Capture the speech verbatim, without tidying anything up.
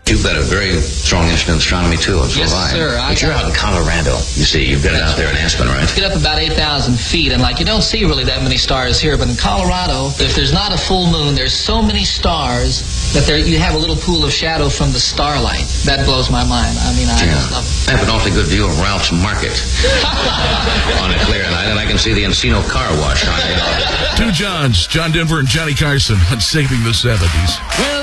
You've got a very strong interest in astronomy, too, and so Yes, have I. sir. I But you're got- out in Colorado, you see. You've got it out there in Aspen, right? Get up about eight thousand feet, and like you don't see really that many stars here, but in Colorado, if there's not a full moon, there's so many stars that there you have a little pool of shadow from the starlight. That blows my mind. I mean, I Yeah. just love it. I have an awfully good view of Ralph's Market on a clear night, and I can see the Encino Car Wash on it. Two Johns, John Denver and Johnny Carson on Saving the seventies. Well,